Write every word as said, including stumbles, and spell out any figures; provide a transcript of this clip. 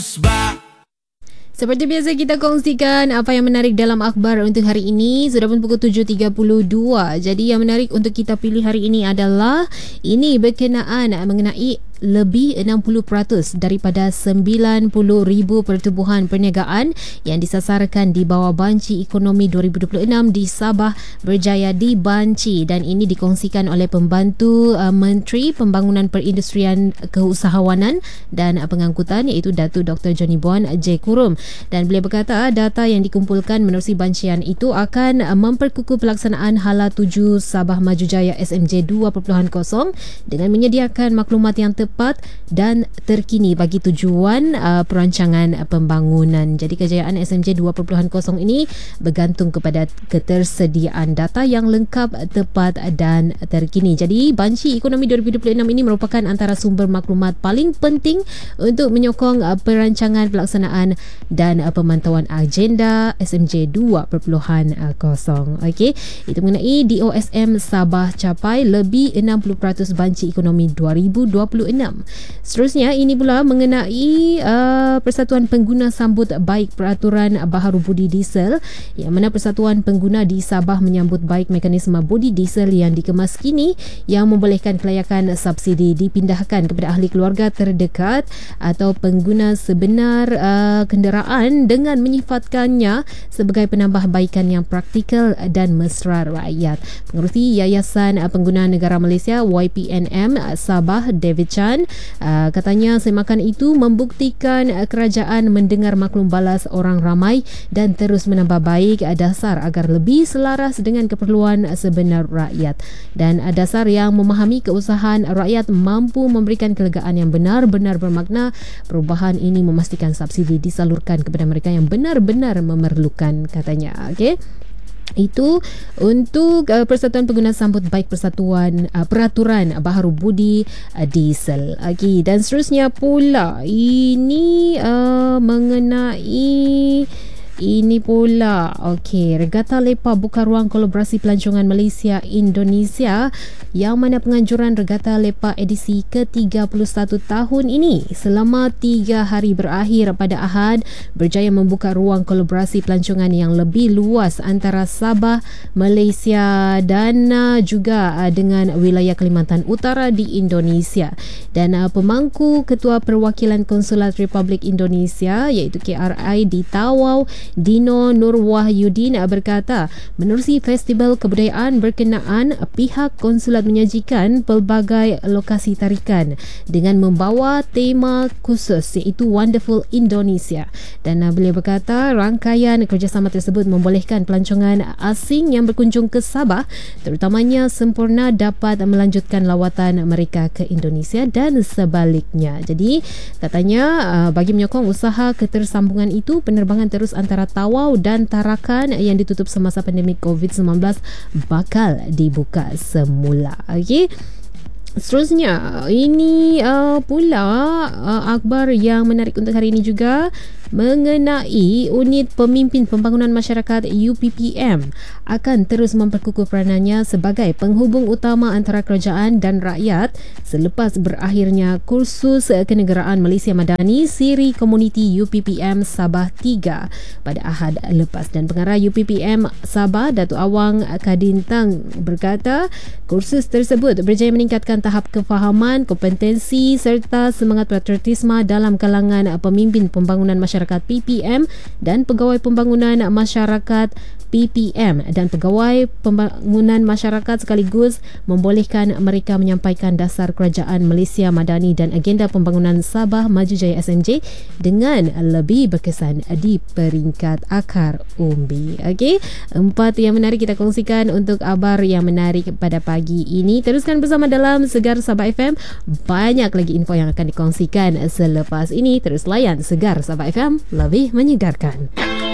Seperti biasa kita kongsikan apa yang menarik dalam akhbar untuk hari ini. Sudah pun pukul tujuh tiga puluh dua. Jadi yang menarik untuk kita pilih hari ini adalah ini berkenaan mengenai lebih enam puluh peratus daripada sembilan puluh ribu pertubuhan perniagaan yang disasarkan di bawah banci ekonomi dua ribu dua puluh enam di Sabah berjaya dibanci, dan ini dikongsikan oleh pembantu uh, Menteri Pembangunan Perindustrian Keusahawanan dan Pengangkutan iaitu Datuk Doktor Johnny Buan J. Kurum, dan beliau berkata data yang dikumpulkan menerusi bancian itu akan uh, memperkukuh pelaksanaan Hala tujuh Sabah Maju Jaya S M J dua titik kosong dengan menyediakan maklumat yang tepat dan terkini bagi tujuan uh, perancangan pembangunan. Jadi kejayaan S M J dua titik kosong ini bergantung kepada ketersediaan data yang lengkap, tepat dan terkini. Jadi banci ekonomi dua ribu dua puluh enam ini merupakan antara sumber maklumat paling penting untuk menyokong uh, perancangan pelaksanaan dan uh, pemantauan agenda S M J dua titik kosong. Okey, itu mengenai D O S M Sabah capai lebih enam puluh peratus banci ekonomi dua ribu dua puluh enam. Seterusnya ini pula mengenai uh, Persatuan Pengguna sambut baik peraturan baharu budi diesel, yang mana Persatuan Pengguna di Sabah menyambut baik mekanisme budi diesel yang dikemas kini yang membolehkan kelayakan subsidi dipindahkan kepada ahli keluarga terdekat atau pengguna sebenar uh, kenderaan dengan menyifatkannya sebagai penambahbaikan yang praktikal dan mesra rakyat. Pengerusi Yayasan Pengguna Negara Malaysia Y P N M Sabah, David Chan, Uh, katanya semakan itu membuktikan uh, kerajaan mendengar maklum balas orang ramai dan terus menambah baik uh, dasar agar lebih selaras dengan keperluan uh, sebenar rakyat, dan uh, dasar yang memahami keusahaan rakyat mampu memberikan kelegaan yang benar-benar bermakna. Perubahan ini memastikan subsidi disalurkan kepada mereka yang benar-benar memerlukan, katanya. Okey, itu untuk uh, Persatuan Pengguna Sambut Baik Persatuan uh, Peraturan Baharu Budi uh, Diesel. Okay, dan seterusnya pula ini uh, mengenai Ini pula, okey, Regata Lepa buka ruang kolaborasi pelancongan Malaysia-Indonesia, yang mana penganjuran Regata Lepa edisi ke tiga puluh satu tahun ini selama tiga hari berakhir pada Ahad berjaya membuka ruang kolaborasi pelancongan yang lebih luas antara Sabah, Malaysia dan uh, juga uh, dengan wilayah Kalimantan Utara di Indonesia. Dan uh, pemangku Ketua Perwakilan Konsulat Republik Indonesia iaitu K R I di Tawau, Dino Nur Wahyudin, berkata menerusi festival kebudayaan berkenaan, pihak konsulat menyajikan pelbagai lokasi tarikan dengan membawa tema khusus iaitu Wonderful Indonesia, dan beliau berkata rangkaian kerjasama tersebut membolehkan pelancongan asing yang berkunjung ke Sabah terutamanya sempurna dapat melanjutkan lawatan mereka ke Indonesia dan sebaliknya. Jadi katanya bagi menyokong usaha ketersambungan itu, penerbangan terus antara Tawau dan Tarakan yang ditutup semasa pandemik covid sembilan belas bakal dibuka semula. Okey, seterusnya ini uh, pula uh, akhbar yang menarik untuk hari ini juga mengenai Unit Pemimpin Pembangunan Masyarakat U P P M akan terus memperkukuh peranannya sebagai penghubung utama antara kerajaan dan rakyat selepas berakhirnya kursus kenegaraan Malaysia Madani Siri Community U P P M Sabah tiga pada Ahad lepas. Dan pengarah U P P M Sabah Datuk Awang Kadintang berkata kursus tersebut berjaya meningkatkan tahap kefahaman, kompetensi serta semangat patriotisme dalam kalangan pemimpin pembangunan masyarakat P P M dan pegawai pembangunan masyarakat P P M dan pegawai pembangunan masyarakat, sekaligus membolehkan mereka menyampaikan dasar kerajaan Malaysia Madani dan agenda pembangunan Sabah Maju Jaya S M J dengan lebih berkesan di peringkat akar umbi. Okey, empat yang menarik kita kongsikan untuk abar yang menarik pada pagi ini. Teruskan bersama dalam Segar Sabah F M. Banyak lagi info yang akan dikongsikan selepas ini. Terus layan Segar Sabah F M, lebih menyegarkan.